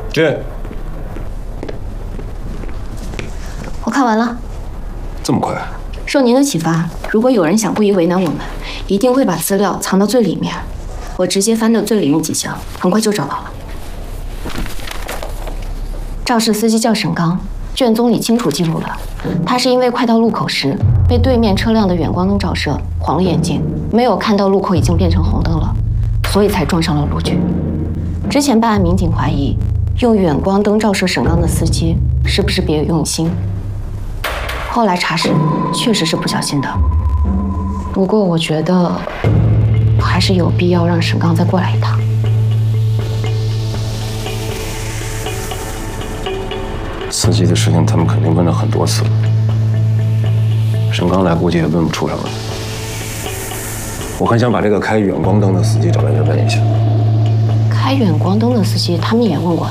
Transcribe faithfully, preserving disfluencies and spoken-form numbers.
进。 我看完了。 这么快？ 受您的启发，如果有人想故意为难我们，一定会把资料藏到最里面。我直接翻到最里面几箱，很快就找到了。肇事司机叫沈刚，卷宗里清楚记录了，他是因为快到路口时被对面车辆的远光灯照射，晃了眼睛，没有看到路口已经变成红灯了，所以才撞上了路距。之前办案民警怀疑，用远光灯照射沈刚的司机是不是别有用心？后来查实，确实是不小心的。不过我觉得，还是有必要让沈刚再过来一趟。 司机的事情，他们肯定问了很多次了。沈刚来估计也问不出什么。我很想把这个开远光灯的司机找来这问一下。 开远光灯的司机，他们也问过。